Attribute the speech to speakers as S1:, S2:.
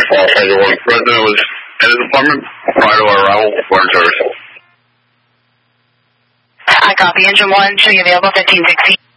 S1: Los Angeles. President was at his apartment prior to our arrival for service.
S2: I copy. Engine 1, show you available 1560.